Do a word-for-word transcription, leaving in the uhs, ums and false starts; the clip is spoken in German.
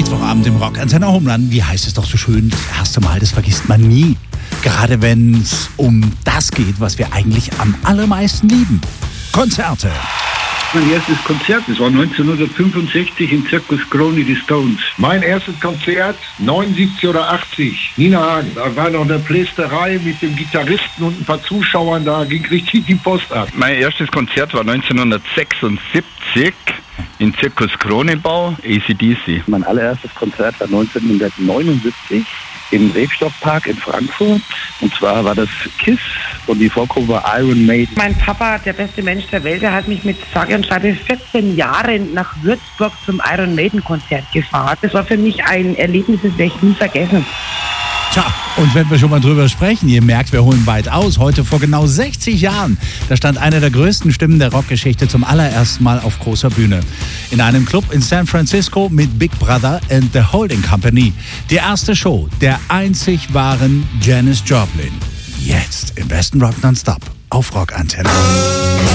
Mittwochabend im Rock Antenne Homeland. Wie heißt es doch so schön? Das erste Mal, das vergisst man nie. Gerade wenn es um das geht, was wir eigentlich am allermeisten lieben. Konzerte. Mein erstes Konzert, das war neunzehnhundertfünfundsechzig im Zirkus Krone, die Stones. Mein erstes Konzert, neunundsiebzig oder achtzig, Nina Hagen. Da war noch eine Plästerei mit dem Gitarristen und ein paar Zuschauern, da ging richtig die Post ab. Mein erstes Konzert war neunzehnhundertsechsundsiebzig im Zirkus Kronebau, A C D C. Mein allererstes Konzert war neunzehnhundertneunundsiebzig im Rebstoffpark in Frankfurt. Und zwar war das KISS und die Vorgruppe war Iron Maiden. Mein Papa, der beste Mensch der Welt, der hat mich mit sage und schreibe vierzehn Jahren nach Würzburg zum Iron Maiden Konzert gefahren. Das war für mich ein Erlebnis, das werde ich nie vergessen. Tja, und wenn wir schon mal drüber sprechen, ihr merkt, wir holen weit aus. Heute vor genau sechzig Jahren, da stand einer der größten Stimmen der Rockgeschichte zum allerersten Mal auf großer Bühne. In einem Club in San Francisco mit Big Brother and the Holding Company. Die erste Show der einzig wahren Janis Joplin. Jetzt im besten Rock Nonstop auf Rock Antenne.